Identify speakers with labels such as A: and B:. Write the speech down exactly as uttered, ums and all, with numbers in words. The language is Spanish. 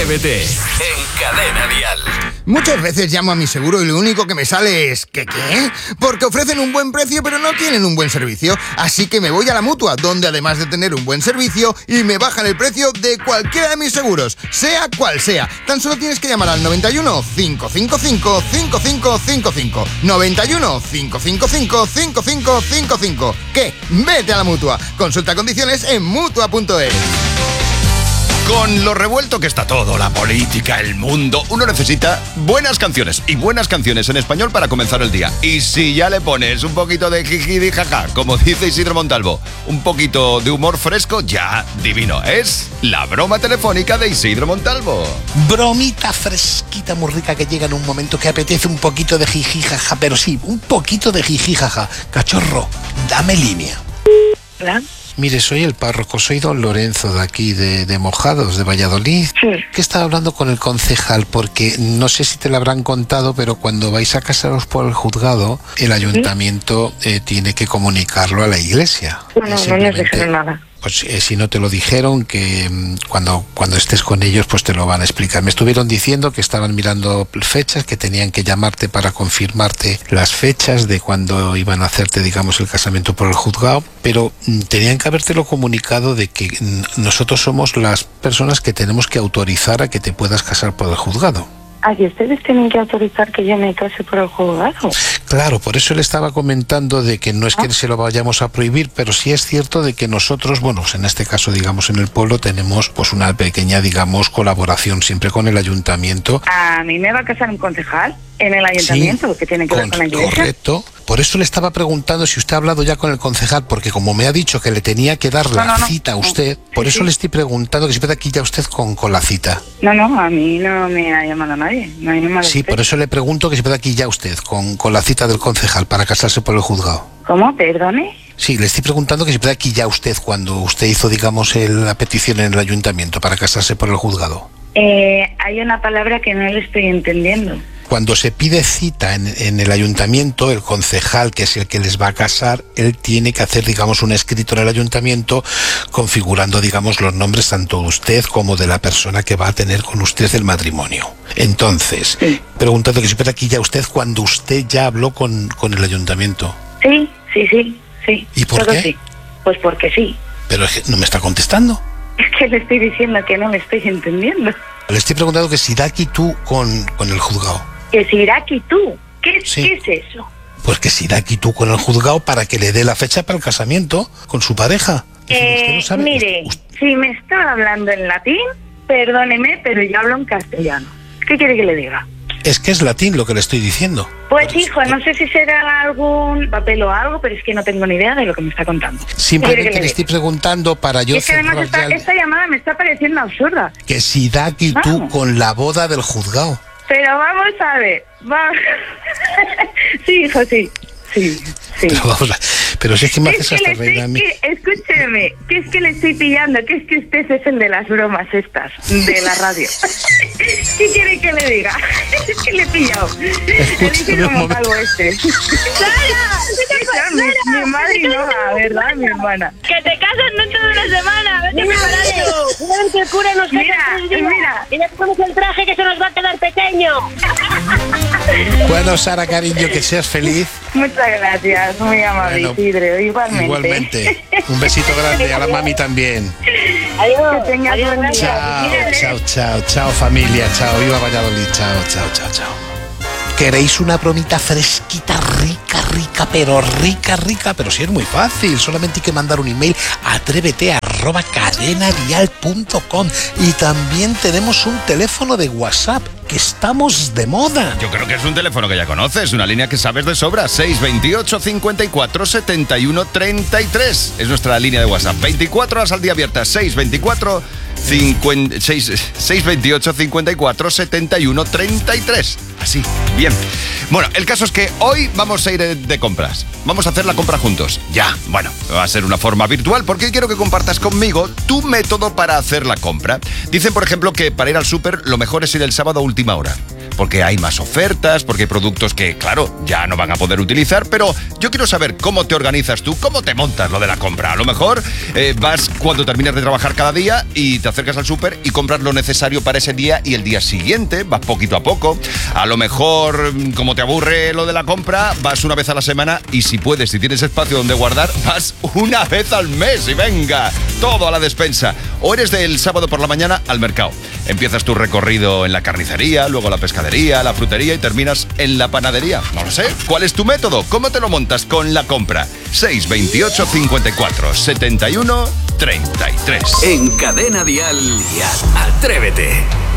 A: Atrévete en Cadena Dial.
B: Muchas veces llamo a mi seguro y lo único que me sale es ¿qué qué? Porque ofrecen un buen precio pero no tienen un buen servicio. Así que me voy a la Mutua, donde además de tener un buen servicio y me bajan el precio de cualquiera de mis seguros, sea cual sea. Tan solo tienes que llamar al noventa y uno, cinco cinco cinco, cinco cinco cinco cinco. noventa y uno, cinco cinco cinco, cinco cinco cinco cinco. ¿Qué? Vete a la Mutua. Consulta condiciones en mutua punto es.
C: Con lo revuelto que está todo, la política, el mundo, uno necesita buenas canciones y buenas canciones en español para comenzar el día. Y si ya le pones un poquito de jiji jaja, como dice Isidro Montalvo, un poquito de humor fresco, ya divino. Es la broma telefónica de Isidro Montalvo.
D: Bromita fresquita, muy rica, que llega en un momento que apetece un poquito de jiji jaja, pero sí, un poquito de jiji jaja. Cachorro, dame línea.
E: ¿Hola?
D: Mire, soy el párroco, soy don Lorenzo de aquí, de, de Mojados, de Valladolid.
E: Sí.
D: Que estaba hablando con el concejal, porque no sé si te lo habrán contado, pero cuando vais a casaros por el juzgado, el ayuntamiento eh, tiene que comunicarlo a la iglesia.
E: No, no, no nos dijeron nada.
D: Pues eh, si no te lo dijeron, que mmm, cuando, cuando estés con ellos, pues te lo van a explicar. Me estuvieron diciendo que estaban mirando fechas, que tenían que llamarte para confirmarte las fechas de cuando iban a hacerte, digamos, el casamiento por el juzgado, pero mmm, tenían que habértelo comunicado de que mmm, nosotros somos las personas que tenemos que autorizar a que te puedas casar por el juzgado.
E: Ah, ¿y ustedes tienen que autorizar que yo me case por el juzgado?
D: Claro, por eso le estaba comentando de que no es que ¿Ah? se lo vayamos a prohibir, pero sí es cierto de que nosotros, bueno, en este caso, digamos, en el pueblo tenemos pues una pequeña, digamos, colaboración siempre con el ayuntamiento.
E: ¿A mí me va a casar un concejal en el ayuntamiento?
D: Sí,
E: ¿Qué tiene que
D: con,
E: ver con la iglesia?
D: Correcto. Por eso le estaba preguntando si usted ha hablado ya con el concejal, porque como me ha dicho que le tenía que dar
E: no,
D: la
E: no, no.
D: cita a usted,
E: Sí,
D: por eso
E: sí.
D: le estoy preguntando que si puede aquí ya usted con, con la cita.
E: No, no, a mí no me ha llamado nadie. No hay llamado
D: Sí,
E: usted.
D: por eso le pregunto que si puede aquí ya usted con, con la cita del concejal para casarse por el juzgado.
E: ¿Cómo? ¿Perdone?
D: Sí, le estoy preguntando que si puede aquí ya usted cuando usted hizo, digamos, el, la petición en el ayuntamiento para casarse por el juzgado.
E: Eh, hay una palabra que no le estoy entendiendo.
D: Cuando se pide cita en, en el ayuntamiento, el concejal, que es el que les va a casar, él tiene que hacer, digamos, un escrito en el ayuntamiento configurando, digamos, los nombres tanto de usted como de la persona que va a tener con usted el matrimonio. Entonces,
E: Sí.
D: preguntando que si puede aquí ya usted cuando usted ya habló con, con el ayuntamiento.
E: Sí, sí, sí, sí.
D: ¿Y por
E: Todo
D: qué?
E: Sí. Pues porque sí.
D: Pero es que no me está contestando.
E: Es que le estoy diciendo que no me estoy entendiendo.
D: Le estoy preguntando que si da aquí tú con, con el juzgado.
E: Que si irá aquí tú. ¿Qué,
D: Sí.
E: ¿Qué es eso?
D: Pues que si da aquí tú con el juzgado para que le dé la fecha para el casamiento con su pareja. Es decir, usted
E: Eh,
D: no sabe-
E: mire,
D: usted-
E: si me está hablando en latín, perdóneme, pero yo hablo en castellano. ¿Qué quiere que le diga?
D: Es que es latín lo que le estoy diciendo.
E: Pues
D: Por eso-
E: hijo, no sé si será algún papel o algo, pero es que no tengo ni idea de lo que me está contando. ¿Qué quiere
D: Simplemente
E: que
D: le
E: le
D: estoy
E: diga?
D: preguntando para yo
E: Es que además
D: cerrar
E: esta,
D: ya el-
E: esta llamada me está pareciendo absurda.
D: que si da aquí tú
E: Vamos.
D: con la boda del juzgado.
E: Pero vamos a ver, va. Sí, hijo, sí, sí, sí.
D: Pero vamos a... Pero si es que me
E: Es
D: haces
E: que
D: hasta
E: le
D: reír a
E: estoy,
D: mí.
E: que, escúcheme, que es que le estoy pillando, que es que usted es el de las bromas estas, de la radio. ¿Qué quiere que le diga? Es que le he pillado. Le
D: Escúchame
E: dije
D: un
E: como
D: momento.
E: algo este. ¡Clara! Mi, mi madre y no, la verdad, mi hermana.
F: Que te casas dentro de una semana, vete preparando. Una vez que el cura nos casa
E: Mira,
F: tres días
E: mira.
F: y le ponemos el traje que se nos va a quedar pequeño.
D: Bueno, Sara, cariño, que seas feliz.
E: Muchas gracias, muy amable,
D: Bueno,
E: Isidro, igualmente.
D: Igualmente. Un besito grande a la mami también.
F: Adiós.
E: Que tengas
F: Adiós,
E: buen día.
D: Chao,
E: Mírale.
D: chao, chao, chao familia, chao, viva Valladolid, chao, chao, chao, chao. ¿Queréis una bromita fresquita, rica, rica, pero rica, rica? Pero sí es muy fácil, solamente hay que mandar un email a atrévete arroba cadenadial punto com y también tenemos un teléfono de WhatsApp, que estamos de moda.
C: Yo creo que es un teléfono que ya conoces, una línea que sabes de sobra, seis veintiocho, cincuenta y cuatro, setenta y uno, treinta y tres. Es nuestra línea de WhatsApp, veinticuatro horas al día abierta, seis veinticuatro, cincuenta, seis, seis veintiocho, cincuenta y cuatro, setenta y uno, treinta y tres. Así, bien. Bueno, el caso es que hoy vamos a ir de compras. Vamos a hacer la compra juntos. Ya, bueno, va a ser una forma virtual porque hoy quiero que compartas conmigo tu método para hacer la compra. Dicen, por ejemplo, que para ir al súper lo mejor es ir el sábado a última hora. Porque hay más ofertas, porque hay productos que, claro, ya no van a poder utilizar. Pero yo quiero saber cómo te organizas tú, cómo te montas lo de la compra. A lo mejor eh, vas cuando terminas de trabajar cada día y te acercas al súper y compras lo necesario para ese día y el día siguiente vas poquito a poco. A lo mejor, como te aburre lo de la compra, vas una vez a la semana y si puedes, si tienes espacio donde guardar, vas una vez al mes y venga, todo a la despensa. O eres del sábado por la mañana al mercado. Empiezas tu recorrido en la carnicería, luego la pescadería, la frutería y terminas en la panadería. No lo sé. ¿Cuál es tu método? ¿Cómo te lo montas con la compra? seis veintiocho cincuenta y cuatro setenta y uno treinta y tres.
A: En Cadena Dial, Atrévete.